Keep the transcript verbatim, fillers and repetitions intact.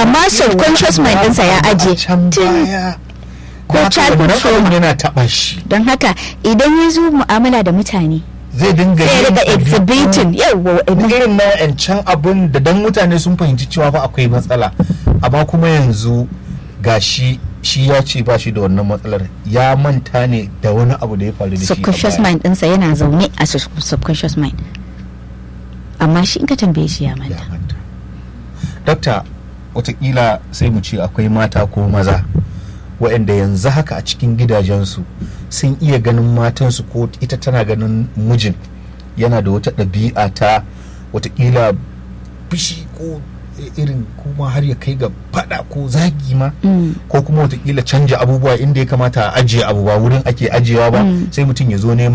amma subconscious mind ɗinsa ya aje can baya ko childhood trauma yana taɓa shi. Don haka idan ya zo mu'amala da mutane zai dinga sai daga exhibiting yawa irin na can abin da dan mutane sun fahimci cewa ba akwai matsala, amma kuma yanzu gashi shi ya ce ba shi da wannan matsalar, ya manta ne da wani abu da ya faru da shi. Subconscious mind ɗinsa yana zaune a subconscious mind, amma shi in ka tambaye shi ya manta. Dokta, watakila sai mu ce akwai mata ko maza waɗanda yanzu haka a cikin gidajensu sun iya ganin matansu ko ita tana ganin mijin yana da wata ɗabi'a ta watakila fushi ko irin kuma har ya kai ga fada ko zagi ma ko kuma watakila canja abubuwa inda ya kamata a ajiye abu ba wurin ake ajiyewa ba, sai mutum ya zo nema